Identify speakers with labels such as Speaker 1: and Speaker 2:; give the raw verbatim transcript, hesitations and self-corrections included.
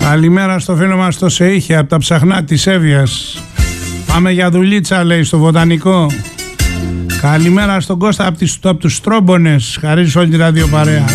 Speaker 1: Καλημέρα στο φίλο μας το Σεΐχη από τα ψαχνά της Εύβοιας. Πάμε για δουλίτσα, λέει, στο Βοτανικό. Καλημέρα στον Κώστα από, τις, από τους Στρόμπονες. Χαρίζει όλη τη ραδιοπαρέα.